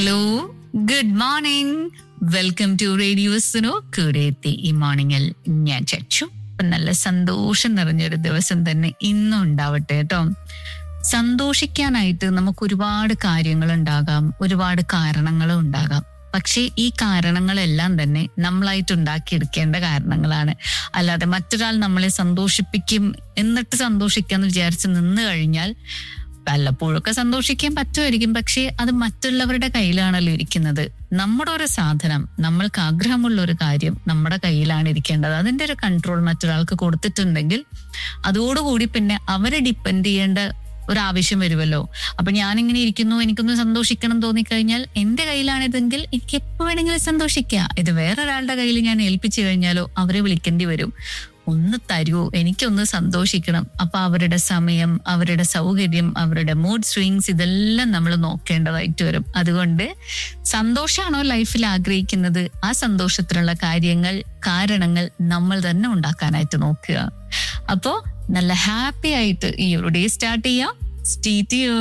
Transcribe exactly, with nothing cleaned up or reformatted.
Hello, good morning. Welcome to radio Suno. കൂടെ എത്തി ഈ മോർണിംഗിൽ ഞാൻ ചച്ചു. നല്ല സന്തോഷം നിറഞ്ഞൊരു ദിവസം തന്നെ ഇന്നും ഉണ്ടാവട്ടെ കേട്ടോ. സന്തോഷിക്കാനായിട്ട് നമുക്ക് ഒരുപാട് കാര്യങ്ങൾ ഉണ്ടാകാം, ഒരുപാട് കാരണങ്ങളും ഉണ്ടാകാം. പക്ഷേ ഈ കാരണങ്ങളെല്ലാം തന്നെ നമ്മളായിട്ട് ഉണ്ടാക്കിയെടുക്കേണ്ട കാരണങ്ങളാണ്. അല്ലാതെ മറ്റൊരാൾ നമ്മളെ സന്തോഷിപ്പിക്കും എന്നിട്ട് സന്തോഷിക്കാന്ന് വിചാരിച്ച് നിന്ന് കഴിഞ്ഞാൽ വല്ലപ്പോഴൊക്കെ സന്തോഷിക്കാൻ പറ്റുമായിരിക്കും, പക്ഷേ അത് മറ്റുള്ളവരുടെ കയ്യിലാണല്ലോ ഇരിക്കുന്നത്. നമ്മുടെ ഒരു സാധനം, നമ്മൾക്ക് ആഗ്രഹമുള്ള ഒരു കാര്യം നമ്മുടെ കയ്യിലാണ് ഇരിക്കേണ്ടത്. അതിന്റെ ഒരു കൺട്രോൾ മറ്റൊരാൾക്ക് കൊടുത്തിട്ടുണ്ടെങ്കിൽ അതോടുകൂടി പിന്നെ അവരെ ഡിപ്പെൻഡ് ചെയ്യേണ്ട ഒരാവശ്യം വരുമല്ലോ. അപ്പൊ ഞാനിങ്ങനെ ഇരിക്കുന്നു, എനിക്കൊന്ന് സന്തോഷിക്കണം തോന്നിക്കഴിഞ്ഞാൽ എന്റെ കയ്യിലാണിതെങ്കിൽ എനിക്ക് എപ്പോ വേണമെങ്കിലും സന്തോഷിക്കാം. ഇത് വേറൊരാളുടെ കയ്യിൽ ഞാൻ ഏൽപ്പിച്ചു കഴിഞ്ഞാലോ അവരെ വിളിക്കേണ്ടി വരും. ഒന്ന് തരുമോ, എനിക്കൊന്ന് സന്തോഷിക്കണം. അപ്പൊ അവരുടെ സമയം, അവരുടെ സൗകര്യം, അവരുടെ മൂഡ് സ്വിങ്സ് ഇതെല്ലാം നമ്മൾ നോക്കേണ്ടതായിട്ട് വരും. അതുകൊണ്ട് സന്തോഷമാണോ ലൈഫിൽ ആഗ്രഹിക്കുന്നത്, ആ സന്തോഷത്തിനുള്ള കാര്യങ്ങൾ, കാരണങ്ങൾ നമ്മൾ തന്നെ ഉണ്ടാക്കാനായിട്ട് നോക്കുക. അപ്പോ നല്ല ഹാപ്പി ആയിട്ട് ഈ ഒരു ഡേ സ്റ്റാർട്ട് ചെയ്യാം. Stay tuned.